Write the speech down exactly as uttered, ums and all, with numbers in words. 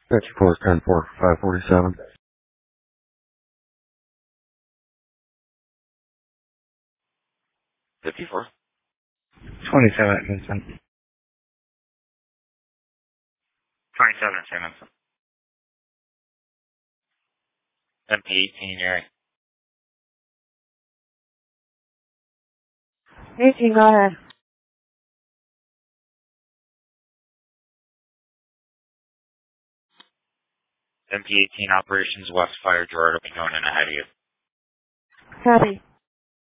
fifty-four ten four five forty-seven. fifty-four. twenty-seven at Vincent. twenty-seven at Saint Vincent. M P eighteen, Yuri. eighteen, go ahead. M P eighteen operations west fire Gerardo be going in ahead of you. Copy.